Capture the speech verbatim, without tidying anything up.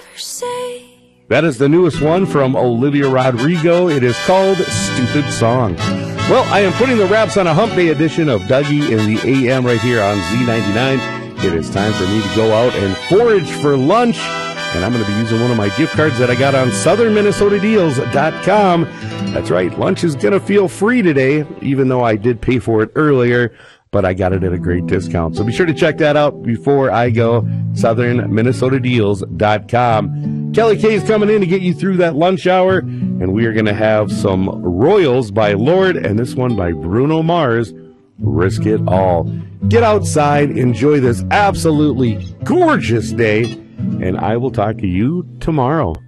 That is the newest one from Olivia Rodrigo. It is called Stupid Song. Well, I am putting the wraps on a hump day edition of Dougie in the A M right here on Z ninety-nine. It is time for me to go out and forage for lunch. And I'm going to be using one of my gift cards that I got on Southern Minnesota Deals dot com. That's right, lunch is going to feel free today, even though I did pay for it earlier, but I got it at a great discount. So be sure to check that out before I go, Southern Minnesota Deals dot com. Kelly K is coming in to get you through that lunch hour, and we are going to have some Royals by Lorde, and this one by Bruno Mars, Risk It All. Get outside, enjoy this absolutely gorgeous day, and I will talk to you tomorrow.